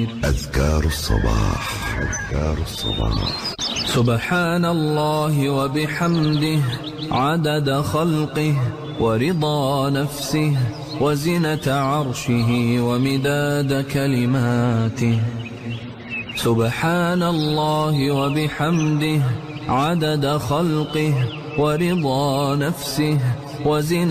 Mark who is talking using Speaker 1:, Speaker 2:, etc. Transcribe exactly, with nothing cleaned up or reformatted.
Speaker 1: أذكار الصباح. أذكار الصباح.
Speaker 2: سبحان الله وبحمده عدد خلقه ورضا نفسه وزنة عرشه ومداد كلماته. سبحان الله وبحمده عدد خلقه ورضا نفسه وزنة